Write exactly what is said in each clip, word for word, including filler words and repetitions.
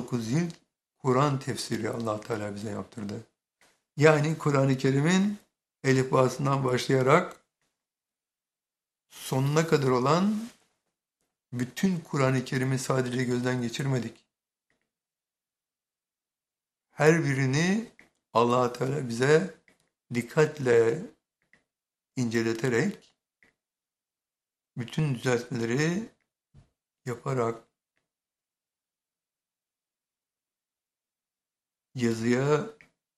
dokuz cilt Kur'an tefsiri Allah Teala bize yaptırdı. Yani Kur'an-ı Kerim'in elifbasından başlayarak sonuna kadar olan bütün Kur'an-ı Kerim'i sadece gözden geçirmedik. Her birini Allah Teala bize dikkatle inceleterek bütün düzeltmeleri yaparak yazıya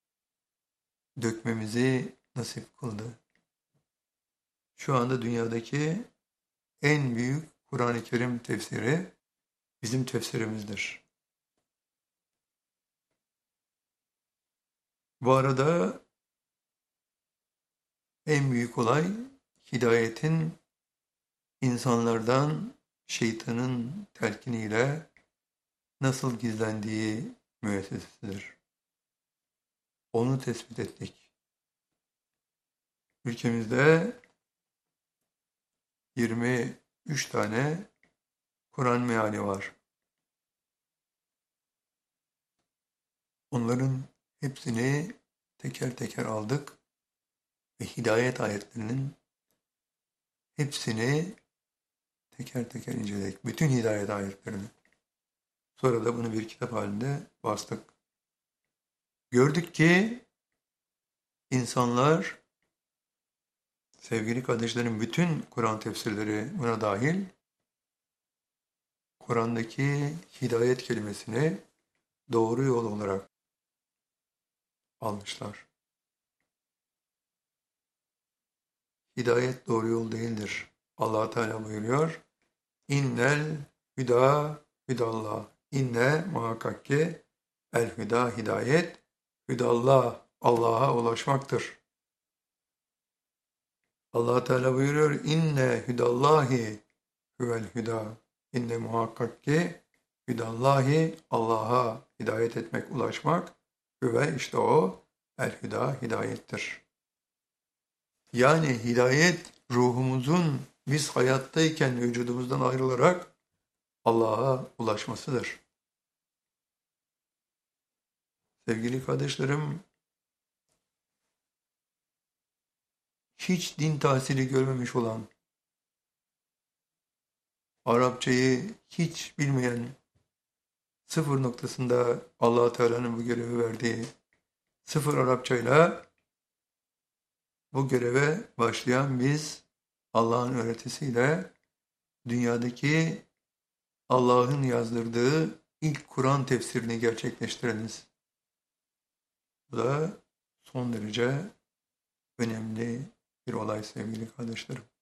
dökmemizi nasip kıldı. Şu anda dünyadaki en büyük Kur'an-ı Kerim tefsiri bizim tefsirimizdir. Bu arada en büyük olay hidayetin insanlardan şeytanın telkiniyle nasıl gizlendiği müessesesidir. Onu tespit ettik. Ülkemizde yirmi üç tane Kur'an meali var. Onların hepsini teker teker aldık ve hidayet ayetlerinin hepsini teker teker inceledik. Bütün hidayet ayetlerini. Sonra da bunu bir kitap halinde bastık. Gördük ki insanlar, sevgili kardeşlerim, bütün Kur'an tefsirleri buna dahil, Kur'an'daki hidayet kelimesini doğru yol olarak almışlar. Hidayet doğru yol değildir. Allah Teala buyuruyor. İnnel hüda hüdallah. İnne muhakkak ki el hüda hidayet hüdallah, Allah'a ulaşmaktır. Allah Teala buyuruyor. İnne hüdallahi huvel hüda. İnne muhakkak ki hüdallahi, Allah'a hidayet etmek, ulaşmak, hüve işte o el hüda hidayettir. Yani hidayet ruhumuzun biz hayattayken vücudumuzdan ayrılarak Allah'a ulaşmasıdır. Sevgili kardeşlerim, hiç din tahsili görmemiş olan, Arapçayı hiç bilmeyen, sıfır noktasında Allah Teala'nın bu görevi verdiği sıfır Arapçayla bu göreve başlayan biz, Allah'ın öğretisiyle dünyadaki Allah'ın yazdırdığı ilk Kur'an tefsirini gerçekleştireniz. Bu da son derece önemli bir olay sevgili kardeşlerim.